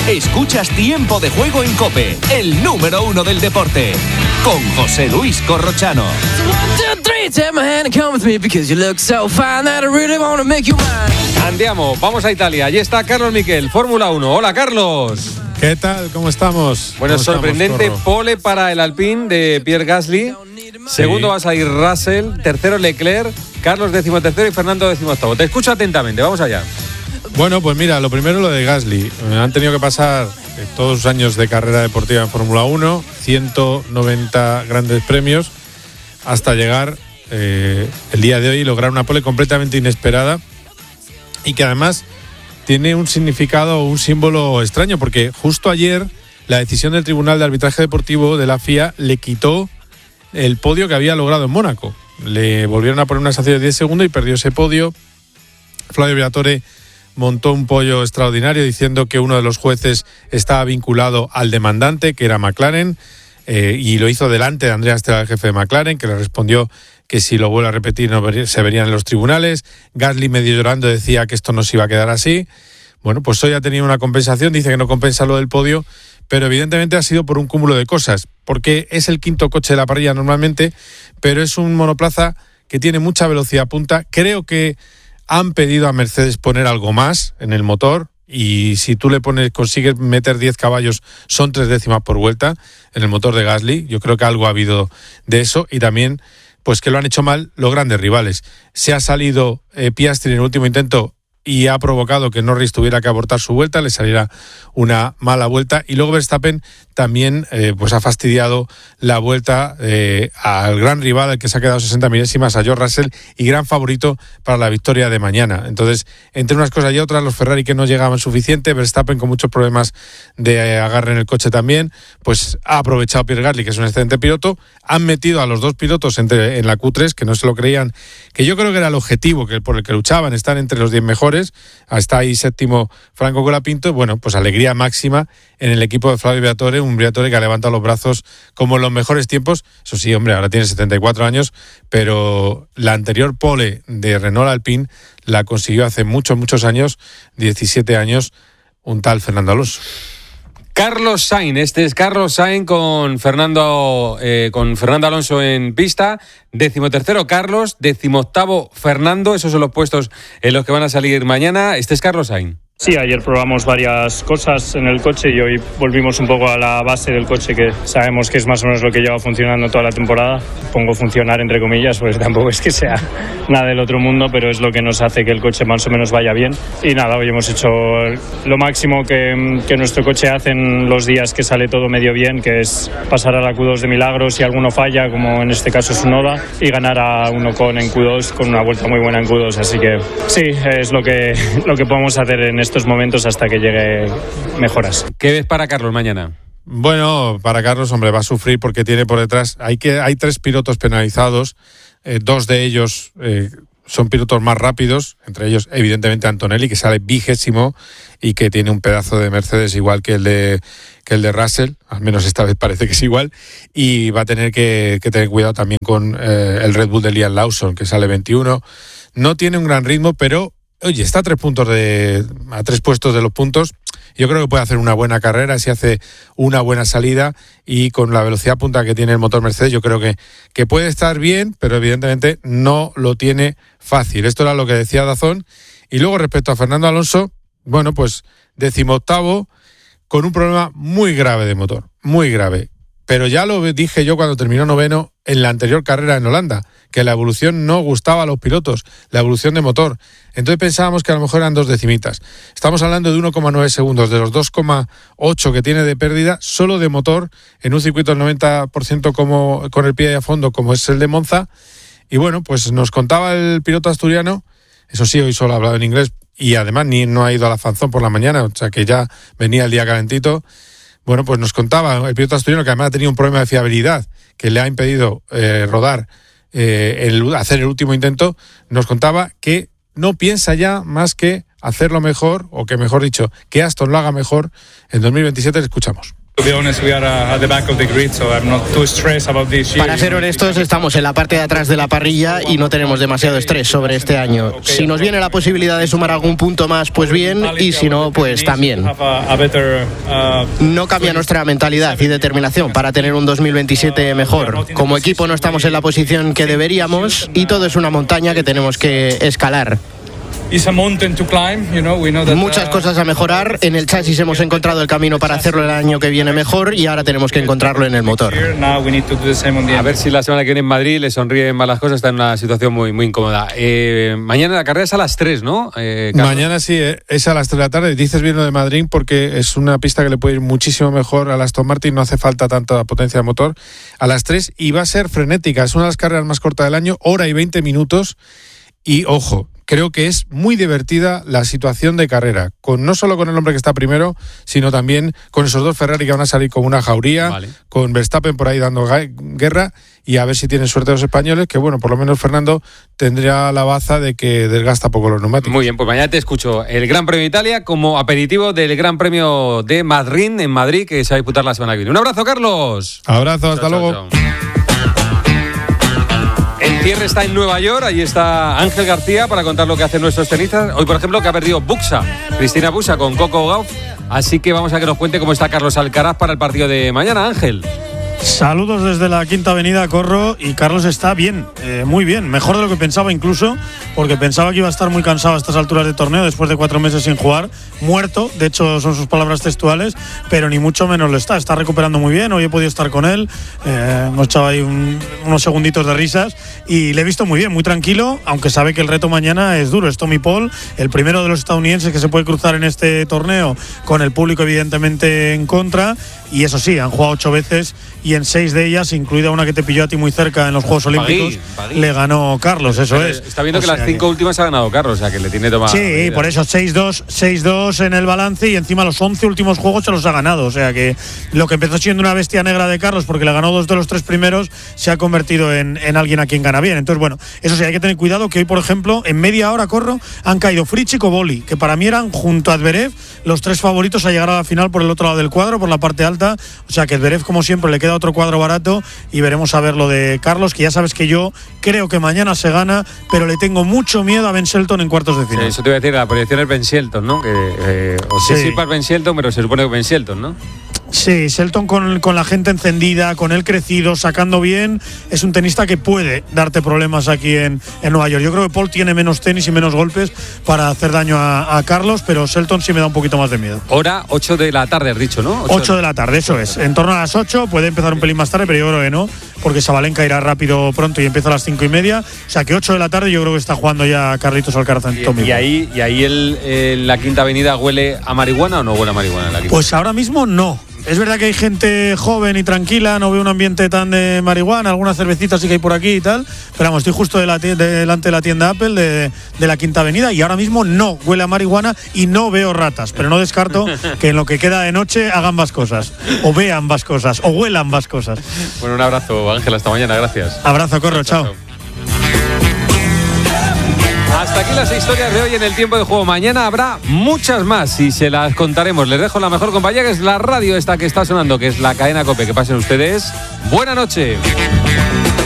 Escuchas Tiempo de Juego en COPE, el número 1 del deporte, con José Luis Corrochano. Andiamo, vamos a Italia. Allí está Carlos Miquel, Fórmula 1. Hola, Carlos. ¿Qué tal? ¿Cómo estamos? Bueno, ¿Cómo sorprendente estamos, pole para el Alpine de Pierre Gasly. Segundo va a salir Russell, tercero Leclerc, Carlos 13º y Fernando 18º. Te escucho atentamente, vamos allá. Bueno, pues mira, lo primero lo de Gasly. Han tenido que pasar todos sus años de carrera deportiva en Fórmula 1, 190 grandes premios, hasta llegar el día de hoy y lograr una pole completamente inesperada y que además tiene un significado, un símbolo extraño, porque justo ayer la decisión del Tribunal de Arbitraje Deportivo de la FIA le quitó el podio que había logrado en Mónaco. Le volvieron a poner una sanción de 10 segundos y perdió ese podio. Flavio Briatore montó un pollo extraordinario diciendo que uno de los jueces estaba vinculado al demandante, que era McLaren, y lo hizo delante de Andrea Stella, el jefe de McLaren, que le respondió que si lo vuelve a repetir se verían en los tribunales. Gasly, medio llorando, decía que esto no se iba a quedar así. Bueno, pues hoy ha tenido una compensación, dice que no compensa lo del podio, pero evidentemente ha sido por un cúmulo de cosas, porque es el quinto coche de la parrilla normalmente, pero es un monoplaza que tiene mucha velocidad punta. Creo que han pedido a Mercedes poner algo más en el motor, y si tú consigues meter 10 caballos, son 3 décimas por vuelta en el motor de Gasly. Yo creo que algo ha habido de eso, y también pues que lo han hecho mal los grandes rivales. Se ha salido Piastri en el último intento y ha provocado que Norris tuviera que abortar su vuelta, le saliera una mala vuelta, y luego Verstappen también pues ha fastidiado la vuelta al gran rival, al que se ha quedado 60 milésimas, a George Russell, y gran favorito para la victoria de mañana. Entonces, entre unas cosas y otras, los Ferrari que no llegaban suficiente, Verstappen con muchos problemas de agarre en el coche también, pues ha aprovechado Pierre Gasly, que es un excelente piloto. Han metido a los dos pilotos en la Q3, que no se lo creían, que yo creo que era el objetivo por el que luchaban, estar entre los 10 mejores. Está ahí séptimo Franco Colapinto. Bueno, pues alegría máxima en el equipo de Flavio Briatore, un Briatore que ha levantado los brazos como en los mejores tiempos. Eso sí, hombre, ahora tiene 74 años, pero la anterior pole de Renault Alpine la consiguió hace muchos años, 17 años, un tal Fernando Alonso. Carlos Sainz, este es Carlos Sainz con Fernando Alonso en pista. 13º Carlos, 18º Fernando, esos son los puestos en los que van a salir mañana. Este es Carlos Sainz. Sí, ayer probamos varias cosas en el coche y hoy volvimos un poco a la base del coche, que sabemos que es más o menos lo que lleva funcionando toda la temporada. Pongo funcionar entre comillas, pues tampoco es que sea nada del otro mundo, pero es lo que nos hace que el coche más o menos vaya bien. Y nada, hoy hemos hecho lo máximo que nuestro coche hace en los días que sale todo medio bien, que es pasar a la Q2 de milagro si alguno falla, como en este caso Tsunoda, y ganar a un Ocon en Q2 con una vuelta muy buena en Q2. Así que sí, es lo que podemos hacer en estos momentos hasta que llegue mejoras. ¿Qué ves para Carlos mañana? Bueno, para Carlos, hombre, va a sufrir porque tiene por detrás, hay 3 pilotos penalizados, 2 de ellos son pilotos más rápidos, entre ellos evidentemente Antonelli, que sale 20º y que tiene un pedazo de Mercedes igual que el de Russell, al menos esta vez parece que es igual, y va a tener que tener cuidado también con el Red Bull de Liam Lawson, que sale 21. No tiene un gran ritmo, pero oye, está a 3 puestos de los puntos. Yo creo que puede hacer una buena carrera si hace una buena salida, y con la velocidad punta que tiene el motor Mercedes yo creo que puede estar bien, pero evidentemente no lo tiene fácil. Esto era lo que decía Dazón. Y luego respecto a Fernando Alonso, bueno, pues 18º con un problema muy grave de motor, muy grave. Pero ya lo dije yo cuando terminó 9º en la anterior carrera en Holanda, que la evolución no gustaba a los pilotos, la evolución de motor. Entonces pensábamos que a lo mejor eran 2 decimitas. Estamos hablando de 1,9 segundos, de los 2,8 que tiene de pérdida solo de motor en un circuito del 90% como con el pie a fondo, como es el de Monza. Y bueno, pues nos contaba el piloto asturiano, eso sí, hoy solo ha hablado en inglés y además no ha ido a la fanzón por la mañana, o sea que ya venía el día calentito. Bueno, pues nos contaba el piloto asturiano, que además ha tenido un problema de fiabilidad que le ha impedido rodar, hacer el último intento. Nos contaba que no piensa ya más que hacerlo mejor, o que mejor dicho, que Aston lo haga mejor en 2027. Le escuchamos. Para ser honestos, estamos en la parte de atrás de la parrilla y no tenemos demasiado estrés sobre este año. Si nos viene la posibilidad de sumar algún punto más, pues bien, y si no, pues también. No cambia nuestra mentalidad y determinación para tener un 2027 mejor. Como equipo no estamos en la posición que deberíamos y todo es una montaña que tenemos que escalar. Muchas cosas a mejorar. En el chasis hemos encontrado el camino para hacerlo el año que viene mejor y ahora tenemos que encontrarlo en el motor. A ver si la semana que viene en Madrid le sonríen más las cosas. Está en una situación muy, muy incómoda. Mañana la carrera es a las 3, ¿no? Mañana sí, es a las 3 de la tarde. Dices bien lo de Madrid porque es una pista que le puede ir muchísimo mejor al Aston Martin. No hace falta tanta potencia de motor. A las 3 y va a ser frenética. Es una de las carreras más cortas del año, hora y 20 minutos. Y ojo, creo que es muy divertida la situación de carrera, no solo con el hombre que está primero, sino también con esos dos Ferrari que van a salir como una jauría, vale, con Verstappen por ahí dando guerra, y a ver si tienen suerte los españoles, que bueno, por lo menos Fernando tendría la baza de que desgasta poco los neumáticos. Muy bien, pues mañana te escucho. El Gran Premio de Italia como aperitivo del Gran Premio de Madrid, en Madrid, que se va a disputar la semana que viene. Un abrazo, Carlos. Abrazo, hasta luego. Chao. El cierre está en Nueva York, ahí está Ángel García para contar lo que hacen nuestros tenistas. Hoy, por ejemplo, que ha perdido Buxa, Cristina Buxa con Coco Gauff. Así que vamos a que nos cuente cómo está Carlos Alcaraz para el partido de mañana, Ángel. Saludos desde la Quinta Avenida, Corro, y Carlos está bien, muy bien, mejor de lo que pensaba incluso, porque pensaba que iba a estar muy cansado a estas alturas de torneo después de 4 meses sin jugar, muerto, de hecho son sus palabras textuales, pero ni mucho menos lo está recuperando muy bien. Hoy he podido estar con él, hemos echado ahí unos segunditos de risas y le he visto muy bien, muy tranquilo, aunque sabe que el reto mañana es duro. Es Tommy Paul, el primero de los estadounidenses que se puede cruzar en este torneo, con el público evidentemente en contra, y eso sí, han jugado 8 veces y en 6 de ellas, incluida una que te pilló a ti muy cerca en los Juegos Olímpicos, le ganó Carlos, eso es. Está viendo que las 5 últimas ha ganado Carlos, o sea que le tiene tomado. Sí, por eso 6-2 en el balance, y encima los 11 últimos juegos se los ha ganado, o sea que lo que empezó siendo una bestia negra de Carlos porque le ganó 2 de los 3 primeros, se ha convertido en alguien a quien gana bien. Entonces bueno, eso sí, hay que tener cuidado que hoy, por ejemplo, en media hora, Corro, han caído Fritz y Koboli, que para mí eran, junto a Zverev, los 3 favoritos a llegar a la final por el otro lado del cuadro, por la parte alta. O sea que Zverev, como siempre, le queda otro cuadro barato, y veremos a ver lo de Carlos, que ya sabes que yo creo que mañana se gana, pero le tengo mucho miedo a Ben Shelton en cuartos de final. Sí, eso te iba a decir, la proyección es Ben Shelton, ¿no? Que, sí, para Ben Shelton, pero se supone que Ben Shelton, ¿no? Sí, Shelton con la gente encendida, con él crecido, sacando bien, es un tenista que puede darte problemas aquí en Nueva York. Yo creo que Paul tiene menos tenis y menos golpes para hacer daño a Carlos, pero Shelton sí me da un poquito más de miedo. Hora 8 de la tarde, has dicho, ¿no? 8 de la tarde, eso es. En torno a las 8, puede empezar un pelín más tarde, pero yo creo que no, porque Sabalenka irá rápido pronto y empieza a las 5:30. O sea que 8 de la tarde yo creo que está jugando ya Carlitos Alcaraz en Tommy. ¿Y ahí la Quinta Avenida huele a marihuana o no huele a marihuana en la Quinta? Pues ahora mismo no. Es verdad que hay gente joven y tranquila, no veo un ambiente tan de marihuana, algunas cervecitas sí que hay por aquí y tal, pero vamos, estoy justo delante de la tienda Apple de la Quinta Avenida y ahora mismo no huele a marihuana y no veo ratas, pero no descarto que en lo que queda de noche hagan ambas cosas, o vean ambas cosas, o huelan ambas cosas. Bueno, un abrazo, Ángel, hasta mañana, gracias. Abrazo, Corro, chao. Hasta aquí las historias de hoy en el tiempo de juego. Mañana habrá muchas más y se las contaremos. Les dejo la mejor compañía, que es la radio esta que está sonando, que es la cadena COPE. Que pasen ustedes buena noche.